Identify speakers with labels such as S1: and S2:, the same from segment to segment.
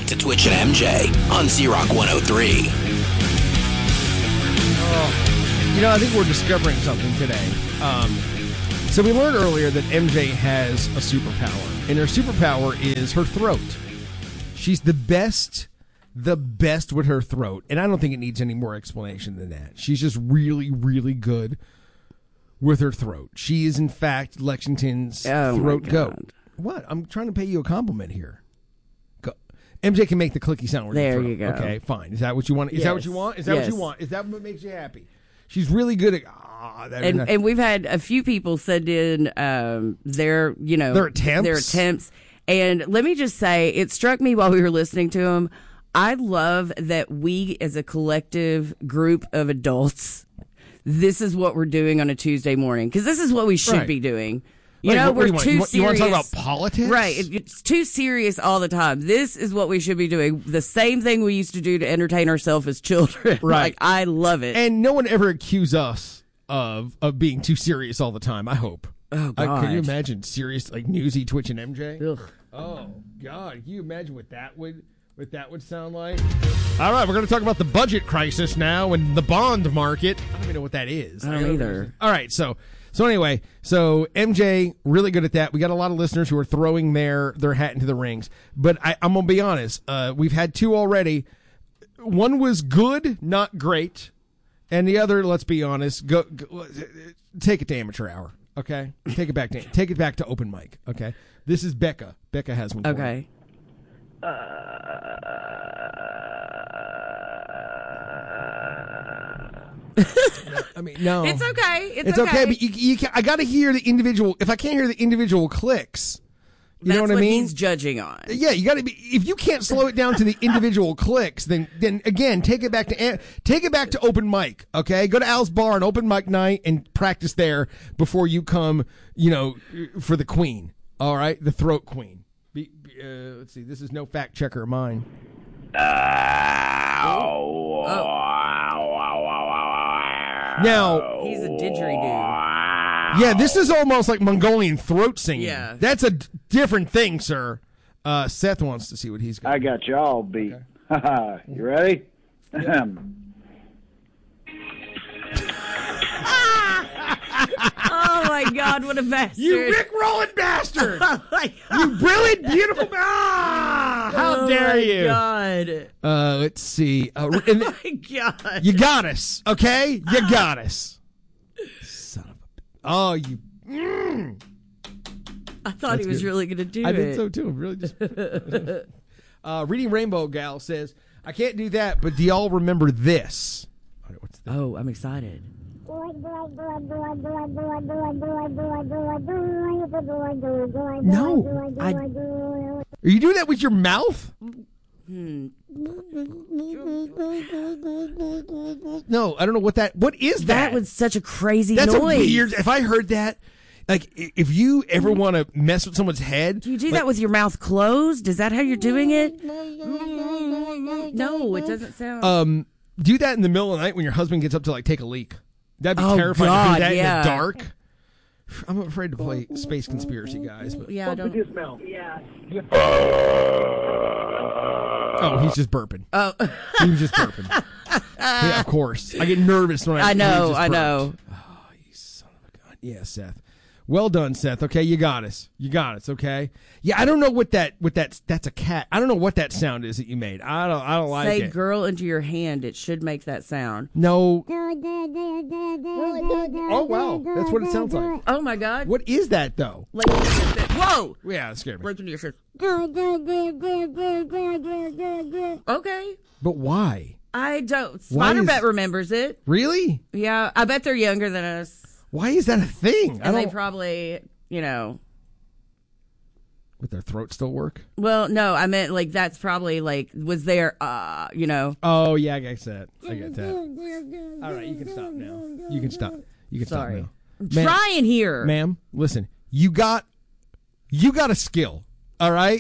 S1: back to Twitch and MJ on Z-Rock 103.
S2: I think we're discovering something today. So we learned earlier that MJ has a superpower, and her superpower is her throat. She's the best with her throat, and I don't think it needs any more explanation than that. She's just really, really good with her throat. She is, in fact, Lexington's throat goat. What? I'm trying to pay you a compliment here. Go. MJ can make the clicky sound.
S3: There you go.
S2: Okay, fine. Is that what you want? Is that what you want? Is that what you want? Is that what makes you happy? She's really good at.
S3: And we've had a few people send in their attempts. And let me just say, it struck me while we were listening to them. I love that we, as a collective group of adults, this is what we're doing on a Tuesday morning, because this is what we should be doing. We're too serious.
S2: You want to talk about politics?
S3: Right. It's too serious all the time. This is what we should be doing. The same thing we used to do to entertain ourselves as children.
S2: Right.
S3: I love it.
S2: And no one ever accused us of being too serious all the time, I hope.
S3: Oh, God.
S2: Can you imagine serious, like Newsy, Twitch, and MJ?
S3: Ugh.
S2: Oh, God. Can you imagine what that would sound like? All right, we're going to talk about the budget crisis now and the bond market. I don't even know what that is.
S3: I don't either.
S2: All right, so anyway, MJ, really good at that. We got a lot of listeners who are throwing their hat into the rings. But I'm going to be honest. We've had two already. One was good, not great. And the other, let's be honest, go take it to amateur hour, okay? Take it back to open mic, okay? This is Becca. Becca has one.
S3: Okay.
S2: No.
S3: It's okay.
S2: It's okay, but you I got to hear the individual. If I can't hear the individual clicks, you know what I mean?
S3: He's judging on.
S2: Yeah, you got to be. If you can't slow it down to the individual clicks, then again, take it back to open mic. Okay, go to Al's bar on open mic night and practice there before you come. For the queen. All right, the throat queen. Let's see. This is no fact checker of mine. Now
S3: he's a didgeridoo.
S2: Yeah, this is almost like Mongolian throat singing.
S3: Yeah,
S2: that's a different thing, sir. Seth wants to see what he's got.
S4: I got you all beat. Okay. You ready?
S3: Oh my God, what a bastard!
S2: You Rick-rolling bastard!
S3: Oh my God.
S2: You brilliant, beautiful! How dare you?
S3: God.
S2: Let's see.
S3: Oh my God!
S2: You got us, okay? You got us. Son of a. Oh, you.
S3: I thought he was really going to do it.
S2: I did so too. I'm really just. Reading Rainbow Gal says, "I can't do that, but do y'all remember this?" All right, what's that?
S3: Oh, I'm excited.
S2: No. Are you doing that with your mouth? No, I don't know what that. What is that?
S3: That was such a crazy noise.
S2: That's a weird. If I heard that, like, if you ever want to mess with someone's head,
S3: do you do that with your mouth closed? Is that how you're doing it? No, it doesn't sound.
S2: Do that in the middle of the night when your husband gets up to take a leak. That'd be terrifying.
S3: God,
S2: to do that in the dark. I'm afraid to play Space Conspiracy, guys. But
S3: yeah, I don't.
S4: Yeah.
S2: Oh, he's just burping.
S3: Oh,
S2: he was just burping. Yeah, of course. I get nervous when I
S3: know.
S2: Oh, you son of a gun. Yeah, Seth. Well done, Seth. Okay, you got us. Okay. Yeah, I don't know what that's a cat. I don't know what that sound is that you made. I don't like it.
S3: Say "girl" into your hand. It should make that sound.
S2: No. Oh wow, that's what it sounds like.
S3: Oh my God.
S2: What is that though?
S3: Whoa.
S2: Yeah, that scared me.
S3: Like into your fist. Okay.
S2: But why?
S3: I don't. Spider-Bet remembers it.
S2: Really?
S3: Yeah, I bet they're younger than us.
S2: Why is that a thing?
S3: And they probably,
S2: Would their throat still work?
S3: Well, no, I meant that's probably was there,
S2: Oh, yeah, I get that. All right, you can stop now. You can stop.
S3: Sorry.
S2: Stop now.
S3: I'm trying here.
S2: Ma'am, listen. You got a skill, all right?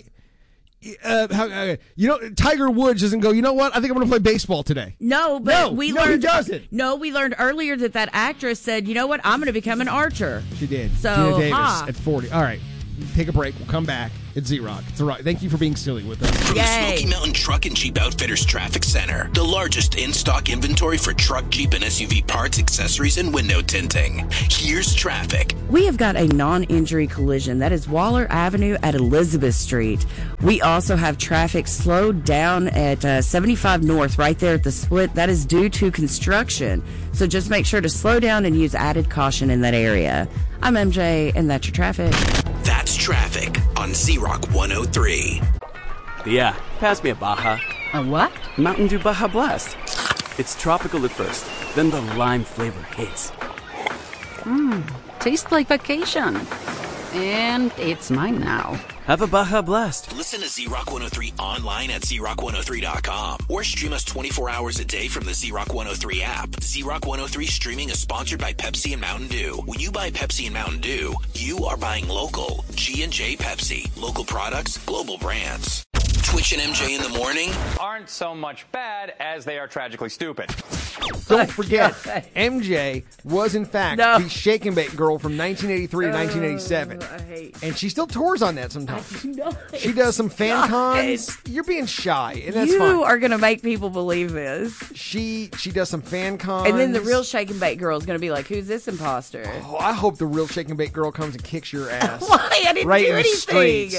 S2: Tiger Woods doesn't go, you know what? I think I'm going to play baseball today.
S3: No, but we learned.
S2: He doesn't.
S3: No, we learned earlier that actress said, you know what? I'm going to become an archer.
S2: She did.
S3: So,
S2: Gina Davis at 40. All right. take a break. We'll come back. It's Z-Rock. It's all right. Thank you for being silly with us.
S1: From the Smoky Mountain Truck and Jeep Outfitters Traffic Center, the largest in-stock inventory for truck, Jeep, and SUV parts, accessories, and window tinting. Here's traffic.
S3: We have got a non-injury collision. That is Waller Avenue at Elizabeth Street. We also have traffic slowed down at 75 North, right there at the split. That is due to construction. So just make sure to slow down and use added caution in that area. I'm MJ, and that's your traffic.
S1: That's traffic on Z-Rock 103.
S5: Yeah, pass me a Baja.
S3: A what?
S5: Mountain Dew Baja Blast. It's tropical at first, then the lime flavor hits.
S6: Tastes like vacation. And it's mine now.
S5: Have a Baja Blast.
S1: Listen to Z-Rock 103 online at ZRock103.com or stream us 24 hours a day from the Z-Rock 103 app. Z-Rock 103 streaming is sponsored by Pepsi and Mountain Dew. When you buy Pepsi and Mountain Dew, you are buying local. G&J Pepsi. Local products, global brands. Twitch and MJ in the morning
S7: aren't so much bad as they are tragically stupid.
S2: Don't forget, MJ was in fact the Shake and Bake girl from 1983 to 1987. And she still tours on that sometimes. She does some fan cons. You're being shy, and that's fine.
S3: You are going to make people believe this.
S2: She does some fan cons.
S3: And then the real Shake and Bake girl is going to be like, who's this imposter?
S2: Oh, I hope the real Shake and Bake girl comes and kicks your ass.
S3: Why? I didn't do anything.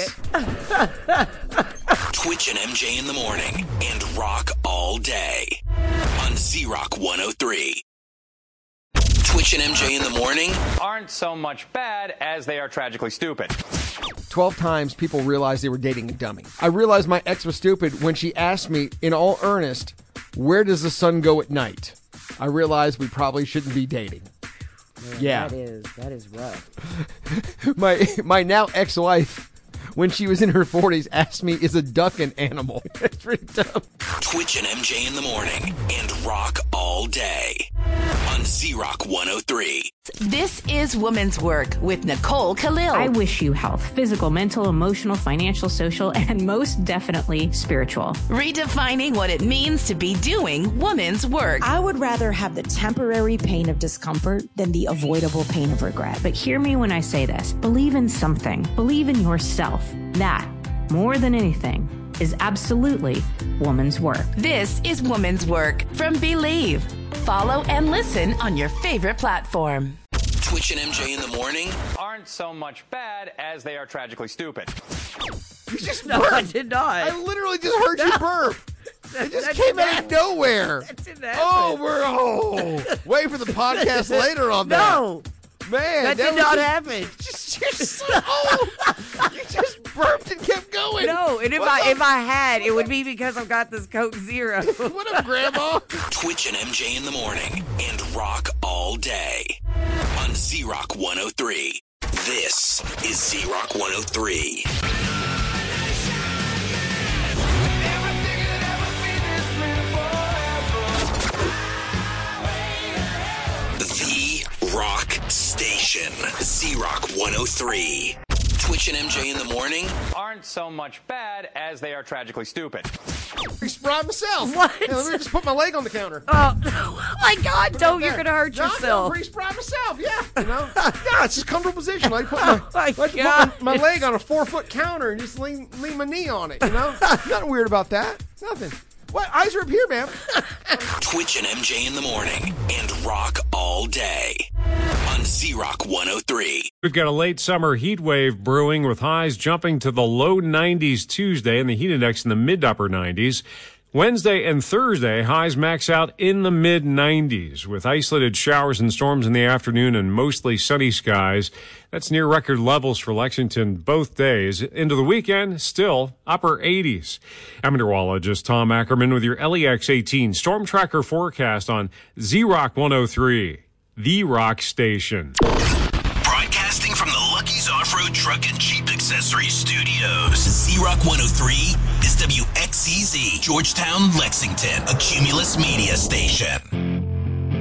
S1: Twitch and MJ in the morning and rock all day on Z-Rock 103. Twitch and MJ in the morning
S7: aren't so much bad as they are tragically stupid.
S2: 12 times people realized they were dating a dummy. I realized my ex was stupid when she asked me in all earnest, where does the sun go at night? I realized we probably shouldn't be dating. Yeah.
S3: That is rough.
S2: My now ex-wife, when she was in her 40s, asked me, is a duck an animal? That's pretty dumb.
S1: Twitch and MJ in the morning and rock all day on Z-Rock 103.
S8: This is Woman's Work with Nicole Khalil.
S9: I wish you health, physical, mental, emotional, financial, social, and most definitely spiritual.
S8: Redefining what it means to be doing woman's work.
S10: I would rather have the temporary pain of discomfort than the avoidable pain of regret.
S9: But hear me when I say this. Believe in something. Believe in yourself. That, more than anything, is absolutely woman's work.
S8: This is Woman's Work from Believe. Follow and listen on your favorite platform.
S1: Twitch and MJ in the morning
S7: aren't so much bad as they are tragically stupid.
S2: You just
S3: No,
S2: burped.
S3: I did not.
S2: I literally just heard you burp. It just came out of nowhere.
S3: That didn't happen.
S2: Wait for the podcast later on that.
S3: No.
S2: Man,
S3: That did not happen.
S2: You just burped and kept going.
S3: No, and if I had, it would be because I've got this Coke Zero.
S2: What up, Grandma?
S1: Twitch and MJ in the morning and rock all day on Z-Rock 103. This is Z-Rock 103. The Rock Station. Z-Rock 103. Twitch and MJ in the morning
S7: aren't so much bad as they are tragically stupid.
S2: Pretty spry myself.
S3: What?
S2: Hey, let me just put my leg on the counter.
S3: Oh my God! Don't! You're gonna hurt
S2: No,
S3: yourself.
S2: I'm pretty spry myself. Yeah, you know. Yeah, it's just a comfortable position. I put my,
S3: God.
S2: my leg on a 4-foot counter and just lean my knee on it. You know, nothing weird about that. Nothing. What? Eyes are up here, man.
S1: Twitch and MJ in the morning and rock all day on Z-Rock 103.
S11: We've got a late summer heat wave brewing with highs jumping to the low 90s Tuesday and the heat index in the mid to upper 90s. Wednesday and Thursday, highs max out in the mid-90s with isolated showers and storms in the afternoon and mostly sunny skies. That's near record levels for Lexington both days. Into the weekend, still upper 80s. I'm meteorologist Tom Ackerman with your LEX 18 Storm Tracker forecast on Z-Rock 103, the Rock Station.
S1: Broadcasting from the Lucky's Off-Road Truck and Jeep Accessories Studios. Z-Rock 103 is WXCZ, Georgetown, Lexington, a Cumulus media station.